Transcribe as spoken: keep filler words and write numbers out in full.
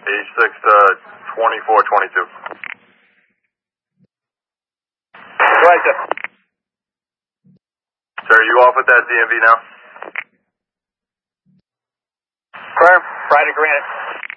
eighty-six to twenty-four twenty-two. Right, sir. Sir, are you off with that D M V now? Firm, Friday granted.